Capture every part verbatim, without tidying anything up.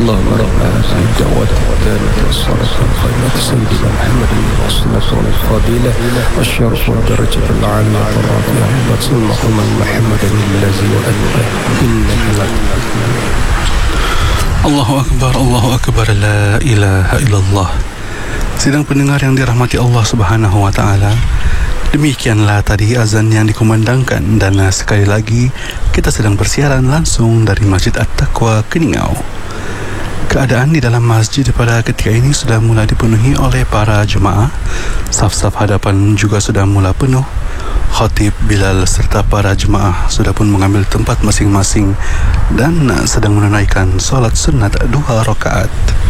اللهم رب هذه الدعوات التامة والصلاة القائمة سيدنا محمد الوصلة والفضيلة والشرف والدرجة العالية الرافعة وسلم محمد الذي وأنت إنك لا Allahu Akbar, Allahu Akbar, la ilaha illallah. Sidang pendengar yang dirahmati Allah Subhanahu wa taala, demikianlah tadi azan yang dikumandangkan dan sekali lagi kita sedang bersiaran langsung dari Masjid At-Taqwa Keningau. Keadaan di dalam masjid pada ketika ini sudah mulai dipenuhi oleh para jemaah. Saf-saf hadapan juga sudah mula penuh. Khatib Bilal serta para jemaah sudah pun mengambil tempat masing-masing dan sedang menunaikan solat sunat dua rakaat.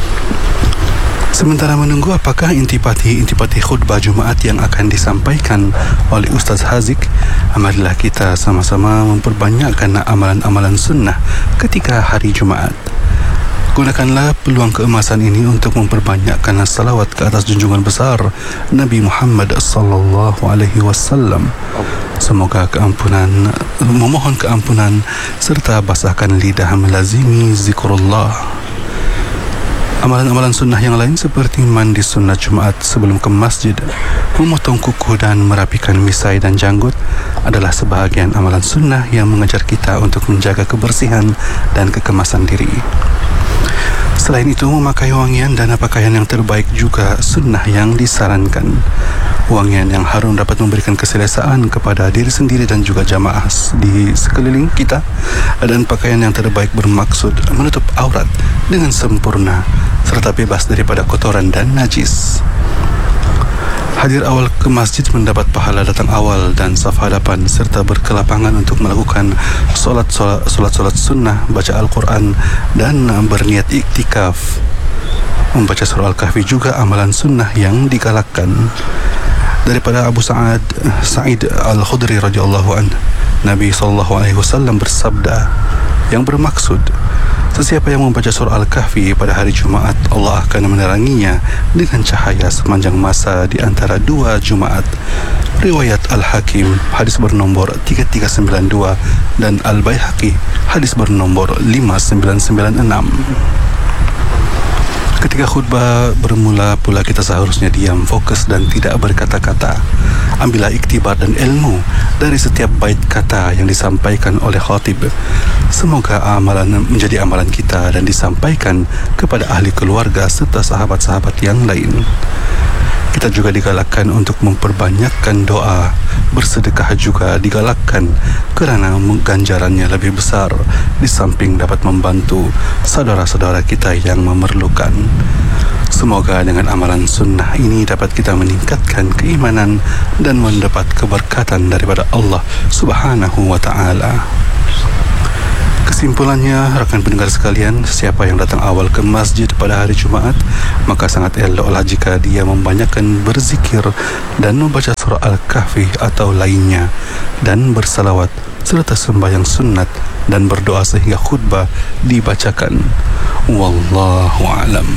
Sementara menunggu apakah intipati-intipati khutbah Jumaat yang akan disampaikan oleh Ustaz Haziq, marilah kita sama-sama memperbanyakkan amalan-amalan sunnah ketika hari Jumaat. Gunakanlah peluang keemasan ini untuk memperbanyakkan salawat ke atas junjungan besar Nabi Muhammad sallallahu alaihi wasallam. Semoga keampunan, memohon keampunan serta basahkan lidah melazimi zikrullah. Amalan-amalan sunnah yang lain seperti mandi sunnah Jumaat sebelum ke masjid, memotong kuku dan merapikan misai dan janggut adalah sebahagian amalan sunnah yang mengajar kita untuk menjaga kebersihan dan kekemasan diri. Selain itu, memakai wangian dan pakaian yang terbaik juga sunnah yang disarankan. Wangian yang harum dapat memberikan keselesaan kepada diri sendiri dan juga jamaah di sekeliling kita, dan pakaian yang terbaik bermaksud menutup aurat dengan sempurna serta bebas daripada kotoran dan najis. Hadir awal ke masjid mendapat pahala datang awal dan saf hadapan serta berkelapangan untuk melakukan solat-solat sunnah, baca Al-Quran dan berniat iktikaf. Membaca surah Al-Kahfi juga amalan sunnah yang digalakkan. Daripada Abu Sa'ad Sa'id Al-Khudri radhiyallahu anhu, Nabi sallallahu alaihi wasallam bersabda yang bermaksud, sesiapa yang membaca surah Al-Kahfi pada hari Jumaat, Allah akan meneranginya dengan cahaya sepanjang masa di antara dua Jumaat. Riwayat Al-Hakim hadis bernombor tiga tiga sembilan dua dan Al-Baihaqi hadis bernombor lima sembilan sembilan enam. Ketika khutbah bermula pula kita seharusnya diam, fokus dan tidak berkata-kata. Ambillah iktibar dan ilmu dari setiap bait kata yang disampaikan oleh khatib. Semoga amalan menjadi amalan kita dan disampaikan kepada ahli keluarga serta sahabat-sahabat yang lain. Kita juga digalakkan untuk memperbanyakkan doa. Bersedekah juga digalakkan kerana ganjarannya lebih besar, di samping dapat membantu saudara-saudara kita yang memerlukan. Semoga dengan amalan sunnah ini dapat kita meningkatkan keimanan dan mendapat keberkatan daripada Allah Subhanahu wa ta'ala. Kesimpulannya, rakan pendengar sekalian, siapa yang datang awal ke masjid pada hari Jumaat, maka sangat eloklah jika dia membanyakkan berzikir dan membaca surah Al-Kahfi atau lainnya, dan bersalawat serta sembahyang sunat dan berdoa sehingga khutbah dibacakan. Wallahu a'lam.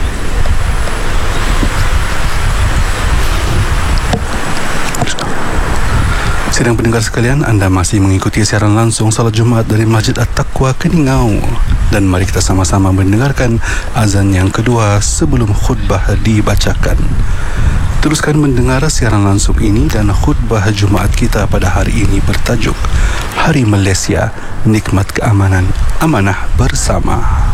Sidang pendengar sekalian, anda masih mengikuti siaran langsung salat Jumaat dari Masjid At-Taqwa Keningau, dan mari kita sama-sama mendengarkan azan yang kedua sebelum khutbah dibacakan. Teruskan mendengar siaran langsung ini dan khutbah Jumaat kita pada hari ini bertajuk Hari Malaysia, Nikmat Keamanan, Amanah Bersama.